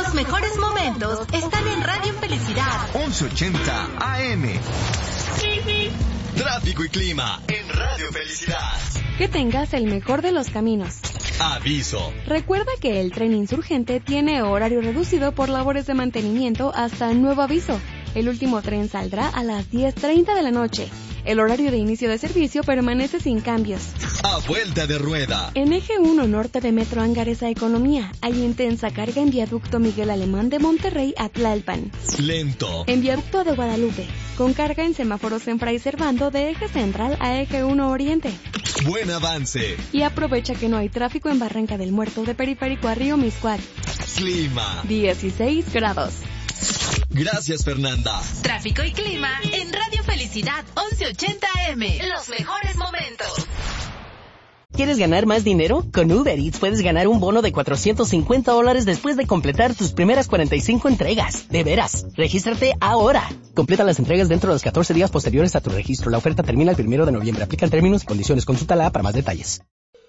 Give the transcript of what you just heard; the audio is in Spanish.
Los mejores momentos están en Radio Felicidad 1180 AM. Tráfico y clima en Radio Felicidad. Que tengas el mejor de los caminos. Aviso. Recuerda que el tren Insurgente tiene horario reducido por labores de mantenimiento hasta nuevo aviso. El último tren saldrá a las 10:30 de la noche. El horario de inicio de servicio permanece sin cambios. A vuelta de rueda. En Eje 1 norte de Metro Angares a Economía, hay intensa carga en Viaducto Miguel Alemán de Monterrey a Tlalpan. Lento. En Viaducto de Guadalupe, con carga en semáforos en Fray Servando de Eje Central a Eje 1 Oriente. Buen avance. Y aprovecha que no hay tráfico en Barranca del Muerto de Periférico a Río Miscuac. Clima. 16 grados. Gracias, Fernanda. Tráfico y clima en Radio Felicidad 1180 AM. Los mejores momentos. ¿Quieres ganar más dinero? Con Uber Eats puedes ganar un bono de $450 después de completar tus primeras 45 entregas. De veras, regístrate ahora. Completa las entregas dentro de los 14 días posteriores a tu registro. La oferta termina el 1 de noviembre. Aplican términos y condiciones. Consulta la app para más detalles.